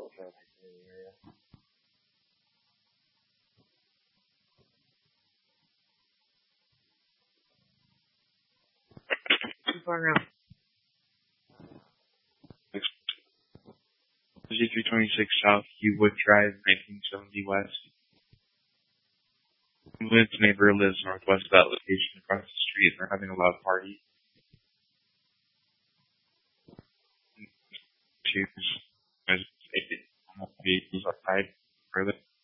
Too far out. Z326 South, Hewwood Drive, 1970 West. Lynn's neighbor lives northwest of that location across the street. They're having a loud party. Choose vehicles outside further.